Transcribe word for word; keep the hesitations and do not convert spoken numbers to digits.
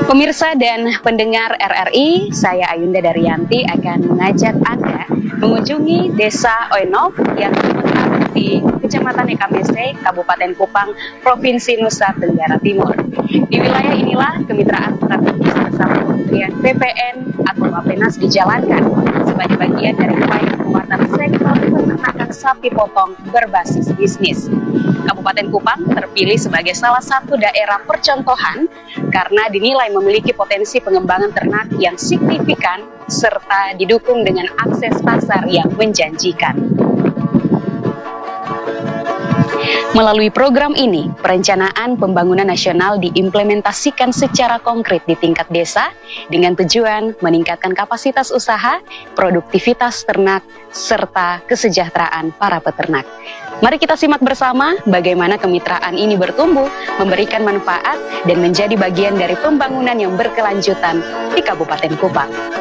Pemirsa dan pendengar R R I, saya Ayunda Daryanti akan mengajak Anda mengunjungi Desa Oenok yang terletak di Kecamatan Ekamese, Kabupaten Kupang, Provinsi Nusa Tenggara Timur. Di wilayah inilah kemitraan strategis bersama Kementerian P P N atau Bappenas dijalankan sebagai bagian dari upaya penguatan sektor peternakan sapi potong berbasis bisnis. Kabupaten Kupang terpilih sebagai salah satu daerah percontohan karena dinilai memiliki potensi pengembangan ternak yang signifikan serta didukung dengan akses pasar yang menjanjikan. Melalui program ini, perencanaan pembangunan nasional diimplementasikan secara konkret di tingkat desa dengan tujuan meningkatkan kapasitas usaha, produktivitas ternak, serta kesejahteraan para peternak. Mari kita simak bersama bagaimana kemitraan ini bertumbuh, memberikan manfaat, dan menjadi bagian dari pembangunan yang berkelanjutan di Kabupaten Kupang.